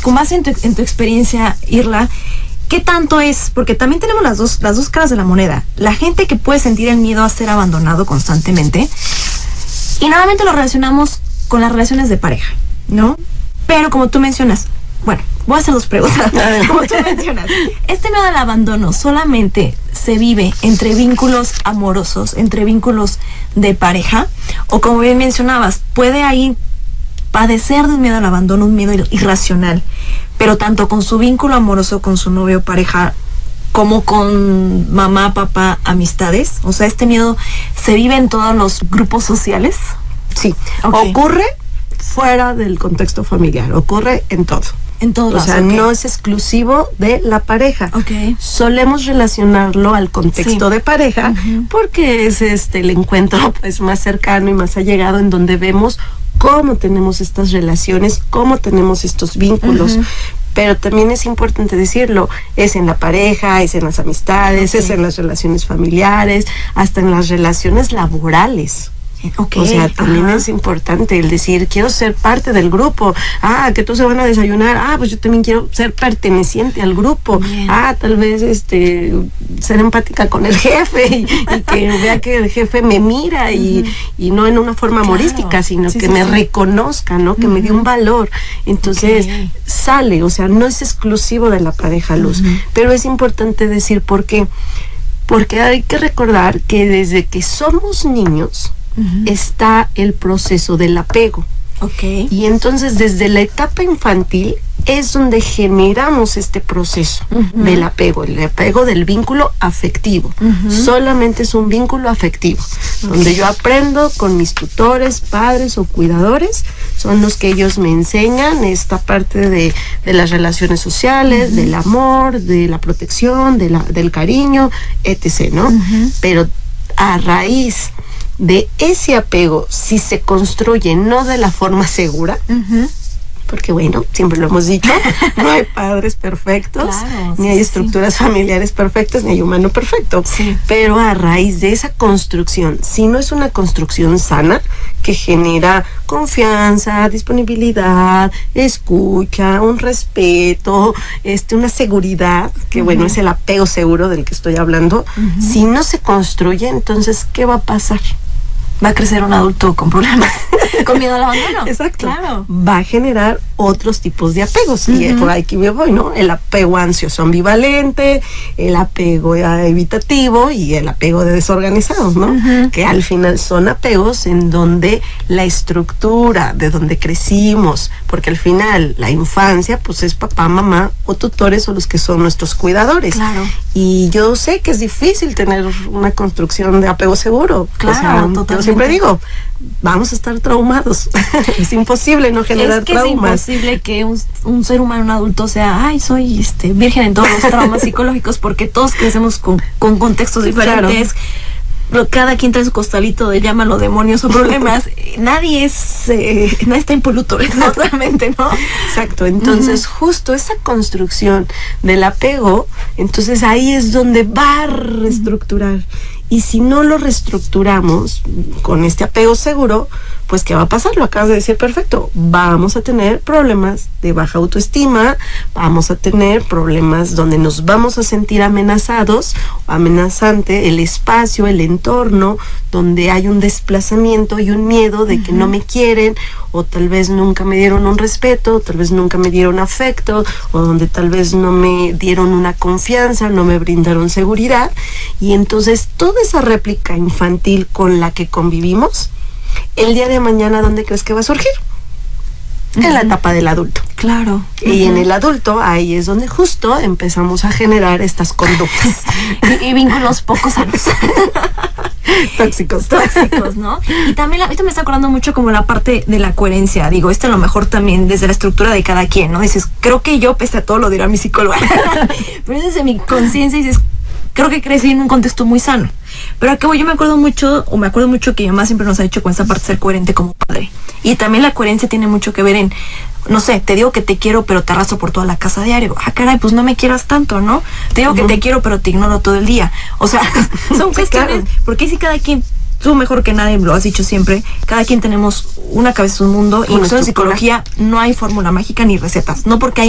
con base en tu experiencia, Irla, ¿qué tanto es? Porque también tenemos las dos caras de la moneda. La gente que puede sentir el miedo a ser abandonado constantemente, y nuevamente lo relacionamos con las relaciones de pareja, ¿no? Pero como tú mencionas, bueno, voy a hacer dos preguntas. Como tú mencionas, este miedo al abandono solamente se vive entre vínculos amorosos, entre vínculos de pareja, o como bien mencionabas, puede ahí padecer de un miedo al abandono, un miedo irracional, pero tanto con su vínculo amoroso, con su novio, pareja, como con mamá, papá, amistades. O sea, este miedo se vive en todos los grupos sociales. Sí, ocurre fuera del contexto familiar, ocurre en todo. En todos lados. O sea, no es exclusivo de la pareja. Solemos relacionarlo al contexto de pareja, porque es el encuentro pues más cercano y más allegado, en donde vemos cómo tenemos estas relaciones, cómo tenemos estos vínculos. Pero también es importante decirlo, es en la pareja, es en las amistades, es en las relaciones familiares, hasta en las relaciones laborales. O sea, también es importante el decir, quiero ser parte del grupo. Que todos se van a desayunar. Pues yo también quiero ser perteneciente al grupo. Tal vez ser empática con el jefe y que vea que el jefe me mira y no en una forma humorística, sino que me reconozca, ¿no? Que me dé un valor. Entonces, sale, o sea, no es exclusivo de la pareja, Luz. Pero es importante decir por qué. Porque hay que recordar que desde que somos niños, está el proceso del apego. Y entonces desde la etapa infantil es donde generamos este proceso del apego, el apego del vínculo afectivo. Solamente es un vínculo afectivo, donde yo aprendo con mis tutores, padres o cuidadores, son los que ellos me enseñan esta parte de las relaciones sociales, del amor, de la protección, del cariño, etc., ¿no? Pero a raíz de ese apego, si se construye no de la forma segura, porque bueno, siempre lo hemos dicho, no hay padres perfectos, ni hay estructuras familiares perfectas, ni hay humano perfecto, pero a raíz de esa construcción, si no es una construcción sana, que genera confianza, disponibilidad, escucha, un respeto, una seguridad, que bueno, es el apego seguro del que estoy hablando. Si no se construye, entonces, ¿qué va a pasar? Va a crecer un adulto con problemas, con miedo al abandono. Exacto. Va a generar otros tipos de apegos. Y por ahí que me voy, ¿no? El apego ansioso ambivalente, el apego evitativo y el apego de desorganizados, ¿no? Que al final son apegos en donde la estructura de donde crecimos, porque al final la infancia pues es papá, mamá o tutores o los que son nuestros cuidadores. Y yo sé que es difícil tener una construcción de apego seguro. Totalmente. Siempre digo, vamos a estar traumados. Es imposible no generar traumas. Es imposible que un ser humano, un adulto sea, soy virgen en todos los traumas psicológicos, porque todos crecemos con contextos diferentes. Cada quien trae su costalito de llámalo demonios o problemas. Nadie está impoluto, totalmente, ¿no? Exacto. Entonces, justo esa construcción del apego, entonces ahí es donde va a reestructurar. Y si no lo reestructuramos con este apego seguro, pues ¿qué va a pasar? Lo acabas de decir perfecto. Vamos a tener problemas de baja autoestima, vamos a tener problemas donde nos vamos a sentir amenazados, amenazante el espacio, el entorno, donde hay un desplazamiento y un miedo de que no me quieren, o tal vez nunca me dieron un respeto, o tal vez nunca me dieron afecto, o donde tal vez no me dieron una confianza, no me brindaron seguridad. Y entonces toda esa réplica infantil con la que convivimos, el día de mañana, ¿dónde crees que va a surgir? En la etapa del adulto. Y en el adulto, ahí es donde justo empezamos a generar estas conductas. y vínculos poco sanos. Tóxicos, ¿no? Y también ahorita me está acordando mucho como la parte de la coherencia. Digo, a lo mejor también desde la estructura de cada quien, ¿no? Dices, creo que yo, pese a todo, lo dirá mi psicóloga. Pero desde mi conciencia dices, creo que crecí en un contexto muy sano. Pero acabo, yo me acuerdo mucho que mi mamá siempre nos ha dicho con esa parte de ser coherente como padre. Y también la coherencia tiene mucho que ver en, no sé, te digo que te quiero, pero te arrastro por toda la casa diario. Caray, pues no me quieras tanto, ¿no? Te digo que te quiero, pero te ignoro todo el día. O sea, son cuestiones, porque si cada quien, tú mejor que nadie lo has dicho siempre, cada quien tenemos una cabeza, un mundo, y en psicología no hay fórmula mágica ni recetas. No porque hay